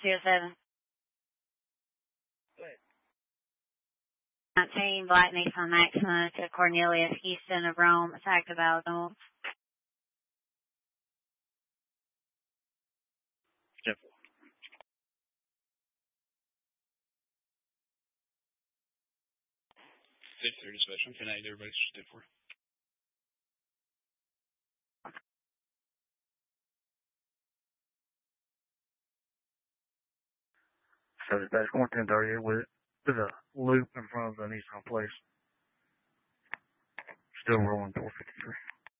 07. Go ahead. 19 Black Nissan Maxima to Cornelius Houston of Rome. It's active Alabama. 10-4. 6:30 special. 10-8, everybody's 10-4. So that's going 10:30 with a loop in front of the Nissan place. Still rolling 453.